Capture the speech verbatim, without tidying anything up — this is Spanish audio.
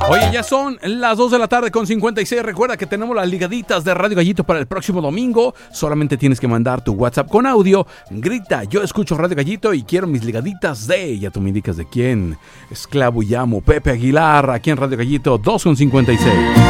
Oye, ya son las dos de la tarde con cincuenta y seis. Recuerda que tenemos las ligaditas de Radio Gallito para el próximo domingo. Solamente tienes que mandar tu WhatsApp con audio. Grita, yo escucho Radio Gallito y quiero mis ligaditas de... Ya tú me indicas de quién. Esclavo llamo Pepe Aguilar, aquí en Radio Gallito, dos con cincuenta y seis.